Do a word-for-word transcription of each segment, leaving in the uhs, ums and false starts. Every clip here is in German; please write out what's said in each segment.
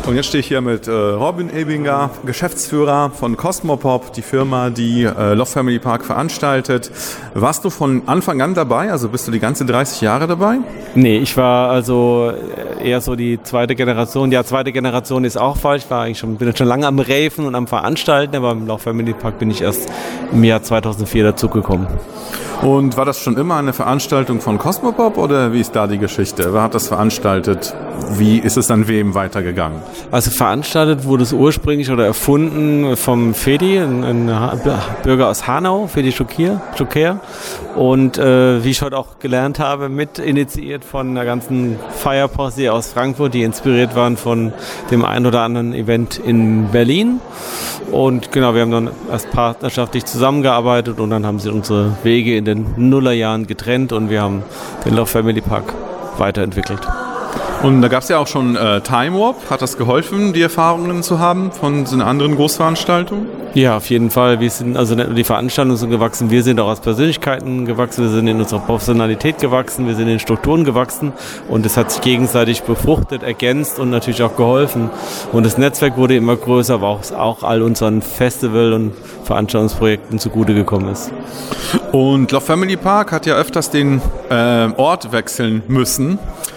Und jetzt stehe ich hier mit äh, Robin Ebinger, Geschäftsführer von Cosmopop, die Firma, die äh, Love Family Park veranstaltet. Warst du von Anfang an dabei? Also bist du die ganze dreißig Jahre dabei? Nee, ich war also eher so die zweite Generation. Ja, zweite Generation ist auch falsch. Ich war eigentlich schon, bin schon lange am Raven und am Veranstalten, aber im Love Family Park bin ich erst im Jahr zweitausendvier dazugekommen. Und war das schon immer eine Veranstaltung von Cosmopop oder wie ist da die Geschichte? Wer hat das veranstaltet? Wie ist es an wem weitergegangen? Also veranstaltet wurde es ursprünglich oder erfunden vom Fedi, ein, ein Bürger aus Hanau, Fedi Schukir, Schukir. Und äh, wie ich heute auch gelernt habe, mit initiiert von einer ganzen Feierposse aus Frankfurt, die inspiriert waren von dem ein oder anderen Event in Berlin. Und genau, wir haben dann erst partnerschaftlich zusammengearbeitet und dann haben sie unsere Wege in den Nullerjahren getrennt und wir haben den Love Family Park weiterentwickelt. Und da gab es ja auch schon äh, Time Warp. Hat das geholfen, die Erfahrungen zu haben von so einer anderen Großveranstaltung? Ja, auf jeden Fall. Wir sind also nicht nur die Veranstaltungen sind gewachsen, wir sind auch als Persönlichkeiten gewachsen, wir sind in unserer Professionalität gewachsen, wir sind in den Strukturen gewachsen und es hat sich gegenseitig befruchtet, ergänzt und natürlich auch geholfen. Und das Netzwerk wurde immer größer, aber auch, auch all unseren Festival- und Veranstaltungsprojekten zugute gekommen ist. Und Love Family Park hat ja öfters den äh, Ort wechseln müssen.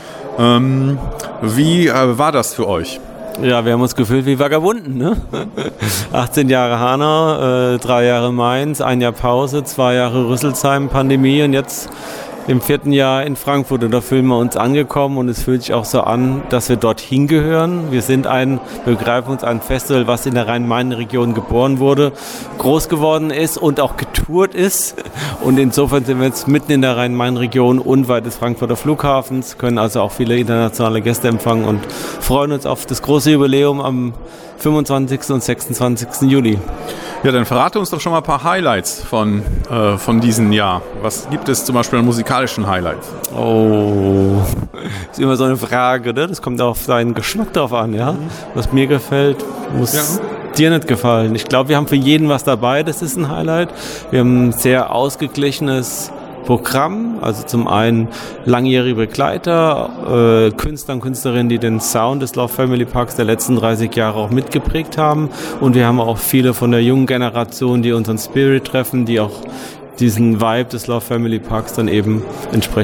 Ähm, wie äh, war das für euch? Ja, wir haben uns gefühlt wie Vagabunden, ne? achtzehn Jahre Hanau, äh, drei Jahre Mainz, ein Jahr Pause, zwei Jahre Rüsselsheim, Pandemie und jetzt im vierten Jahr in Frankfurt. Und da fühlen wir uns angekommen und es fühlt sich auch so an, dass wir dorthin gehören. Wir sind ein, wir begreifen uns ein Festival, was in der Rhein-Main-Region geboren wurde, groß geworden ist und auch getourt ist. Und insofern sind wir jetzt mitten in der Rhein-Main-Region unweit des Frankfurter Flughafens, können also auch viele internationale Gäste empfangen und freuen uns auf das große Jubiläum am fünfundzwanzigsten und sechsundzwanzigsten Juli. Ja, dann verrate uns doch schon mal ein paar Highlights von, äh, von diesem Jahr. Was gibt es zum Beispiel an musikalischen Highlights? Oh, ist immer so eine Frage, ne? Das kommt auf seinen Geschmack drauf an, ja? Mhm. Was mir gefällt, muss ja dir nicht gefallen. Ich glaube, wir haben für jeden was dabei, das ist ein Highlight. Wir haben ein sehr ausgeglichenes Programm, also zum einen langjährige Begleiter, äh, Künstler und Künstlerinnen, die den Sound des Love Family Parks der letzten dreißig Jahre auch mitgeprägt haben, und wir haben auch viele von der jungen Generation, die unseren Spirit treffen, die auch diesen Vibe des Love Family Parks dann eben entsprechend